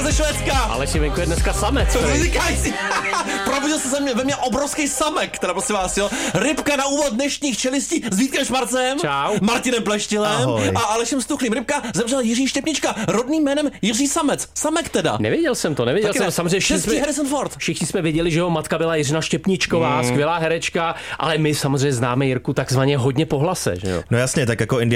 Rybka ze Švédska. Ale Šimenko je dneska samec. Co to říkáš si? Probudil se ve mně obrovský samek, teda prosím vás, jo. Rybka na úvod dnešních čelistí s Vítkem Šmarcem, Čau. Martinem Pleštilem Ahoj. a Alešem Stuchlým. Rybka zemřel Jiří Štěpnička, rodným jménem Jiří Samec. Samek teda. Nevěděl jsem to. Samozřejmě Český Harrison Ford. Všichni jsme věděli, že jeho matka byla Jiřina Štěpničková, skvělá herečka, ale my samozřejmě známe Jirku takzvaně hodně po hlase, že jo. No jasně, tak jako